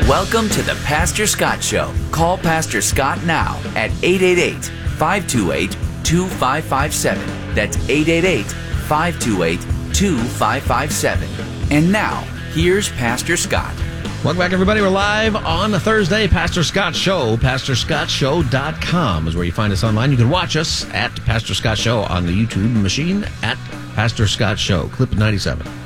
Welcome to the Pastor Scott Show. Call Pastor Scott now at 888-528-2557. That's 888-528-2557. And now, here's Pastor Scott. Welcome back, everybody. We're live on a Thursday. Pastor Scott Show. PastorScottShow.com is where you find us online. You can watch us at Pastor Scott Show on the YouTube machine at Pastor Scott Show. Clip 97.